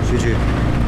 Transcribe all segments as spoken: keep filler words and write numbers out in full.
徐局，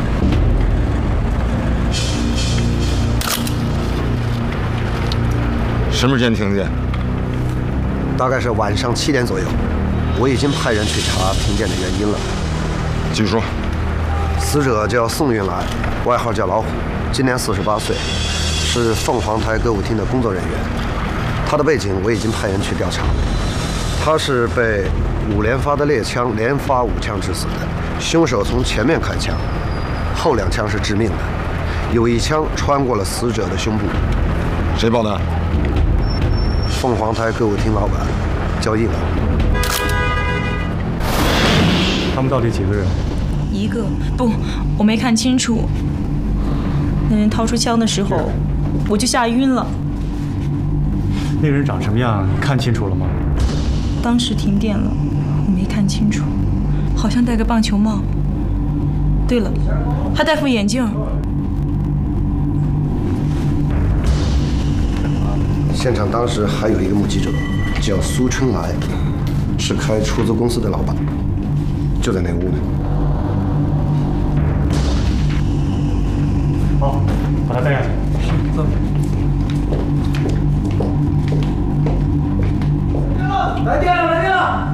什么时间听见？ 大概是晚上七点左右。我已经派人去查停电的原因了。 继续说。 死者叫宋运来，外号叫老虎，今年四十八岁，是凤凰台歌舞厅的工作人员。他的背景我已经派人去调查。他是被五连发的猎枪连发五枪致死的，凶手从前面开枪，后两枪是致命的，有一枪穿过了死者的胸部。 谁报的？ 凤凰台歌舞厅老板叫应老。 他们到底几个人？ 一个不，我没看清楚。那人掏出枪的时候，我就吓晕了。 那个人长什么样？你看清楚了吗？ 当时停电了，我没看清楚，好像戴个棒球帽。对了，还戴副眼镜。 现场当时还有一个目击者，叫苏春来，是开出租公司的老板，就在那屋里。 好，把他带下去。走。 来电了，来电了！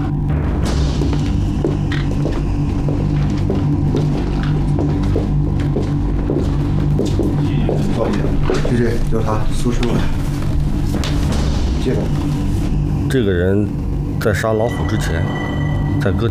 不好意思，徐局，就是他，苏春来。接着。 这个人在杀老虎之前，在歌。